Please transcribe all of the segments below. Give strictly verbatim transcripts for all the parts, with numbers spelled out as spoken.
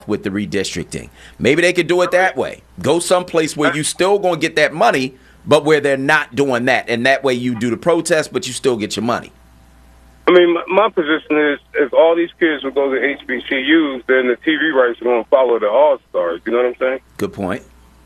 with the redistricting. Maybe they could do it that way. Go someplace where you still going to get that money, but where they're not doing that. And that way you do the protest, but you still get your money. I mean, my, my position is if all these kids will go to H B C Us, then the T V rights are going to follow the All-Stars. You know what I'm saying? Good point.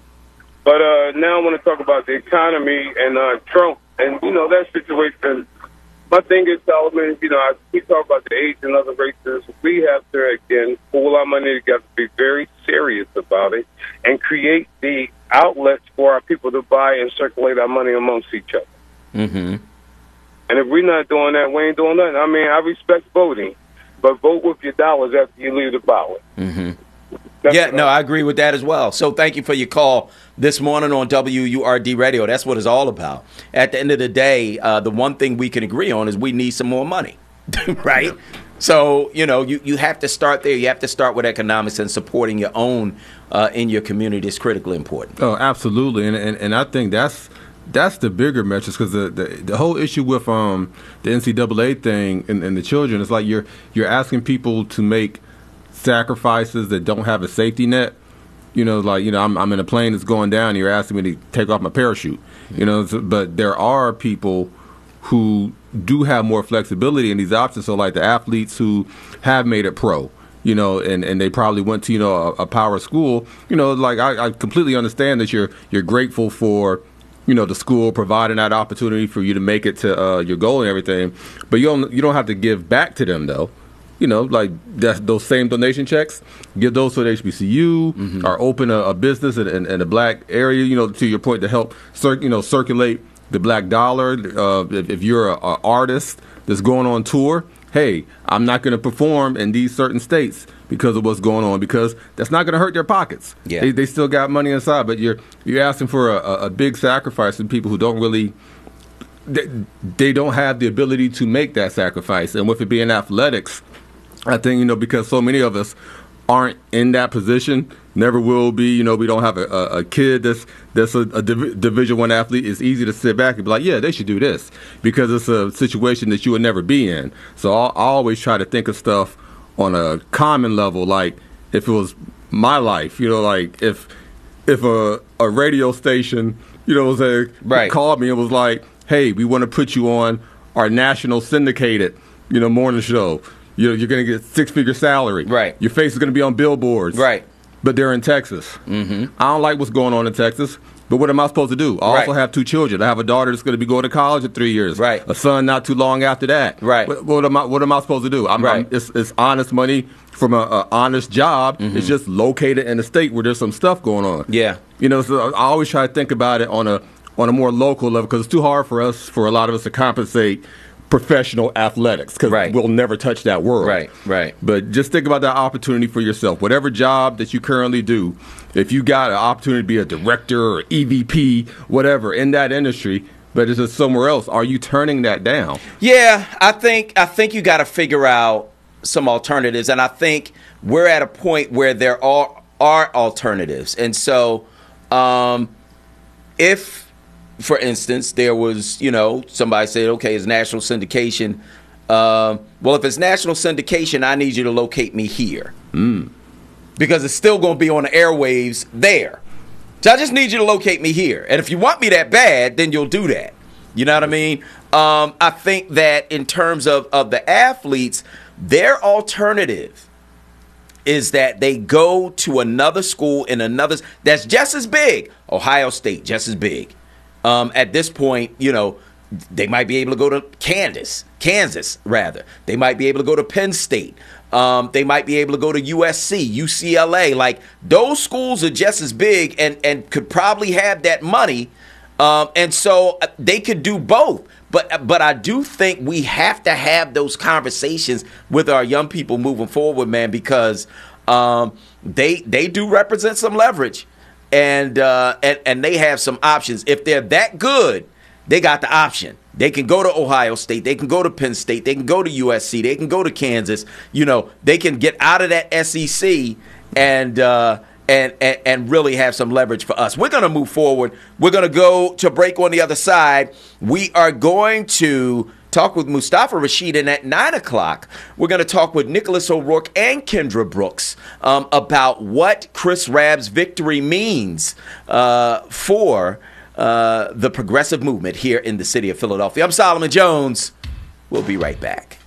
But uh, now I want to talk about the economy and uh, Trump and, you know, that situation. My thing is, Solomon, you know, I, we talk about the AIDS and other races. We have to, again, pool our money together, be very serious about it, and create the outlets for our people to buy and circulate our money amongst each other. Mm-hmm. And if we're not doing that, we ain't doing nothing. I mean, I respect voting, but vote with your dollars after you leave the ballot. Mm-hmm. Yeah, no, I agree with that as well. So thank you for your call this morning on W U R D Radio. That's what it's all about. At the end of the day, uh, the one thing we can agree on is we need some more money, right? So, you know, you, you have to start there. You have to start with economics, and supporting your own uh, in your community is critically important. Oh, absolutely. And and, and I think that's that's the bigger message, because the, the the whole issue with um the N C double A thing and, and the children is like you're you're asking people to make sacrifices that don't have a safety net. You know, like, you know, I'm I'm in a plane that's going down, and you're asking me to take off my parachute. You know, so, but there are people who do have more flexibility in these options. So like the athletes who have made it pro, you know, and, and they probably went to, you know, a, a power school. You know, like I, I completely understand that you're you're grateful for, you know, the school providing that opportunity for you to make it to uh, your goal and everything. But you don't you don't have to give back to them though. You know, like that, those same donation checks, give those to the H B C U, mm-hmm. or open a, a business in, in, in a black area, you know, to your point, to help cir- you know, circulate the black dollar. Uh, if, if you're an artist that's going on tour, hey, I'm not going to perform in these certain states because of what's going on, because that's not going to hurt their pockets. Yeah. They, they still got money inside, but you're you're asking for a, a big sacrifice from people who don't really, they, they don't have the ability to make that sacrifice. And with it being athletics, I think, you know, because so many of us aren't in that position, never will be. You know, we don't have a, a, a kid that's that's a, a Div- Division One athlete. It's easy to sit back and be like, yeah, they should do this, because it's a situation that you would never be in. So I, I always try to think of stuff on a common level, like if it was my life, you know, like if if a a radio station, you know, was a, right. called me and was like, hey, we want to put you on our national syndicated, you know, morning show. You're, you're going to get six-figure salary. Right. Your face is going to be on billboards. Right. But they're in Texas. Mm-hmm. I don't like what's going on in Texas, but what am I supposed to do? I right. also have two children. I have a daughter that's going to be going to college in three years. Right. A son not too long after that. Right. What, what am I What am I supposed to do? I'm, right. I'm, it's, it's honest money from an honest job. Mm-hmm. It's just located in a state where there's some stuff going on. Yeah. You know, so I always try to think about it on a on a more local level, because it's too hard for us, for a lot of us, to compensate professional athletics, because right. we'll never touch that world. Right, right. But just think about that opportunity for yourself. Whatever job that you currently do, if you got an opportunity to be a director or E V P, whatever, in that industry, but it's just somewhere else, are you turning that down? Yeah, I think I think you got to figure out some alternatives, and I think we're at a point where there are are alternatives. And so, um, if for instance, there was, you know, somebody said, okay, it's national syndication. Uh, well, if it's national syndication, I need you to locate me here. Mm. Because it's still going to be on the airwaves there. So I just need you to locate me here. And if you want me that bad, then you'll do that. You know what I mean? Um, I think that in terms of, of the athletes, their alternative is that they go to another school in another that's just as big. Ohio State, just as big. Um, at this point, you know, they might be able to go to Kansas, Kansas rather. They might be able to go to Penn State. Um, they might be able to go to U S C, U C L A. Like, those schools are just as big and, and could probably have that money. Um, and so they could do both. But but I do think we have to have those conversations with our young people moving forward, man, because um, they they do represent some leverage. And, uh, and and they have some options. If they're that good, they got the option. They can go to Ohio State. They can go to Penn State. They can go to U S C. They can go to Kansas. You know, they can get out of that S E C and uh, and, and and really have some leverage for us. We're going to move forward. We're going to go to break on the other side. We are going to talk with Mustafa Rashid, and at nine o'clock, we're going to talk with Nicholas O'Rourke and Kendra Brooks um, about what Chris Rabb's victory means uh, for uh, the progressive movement here in the city of Philadelphia. I'm Solomon Jones. We'll be right back.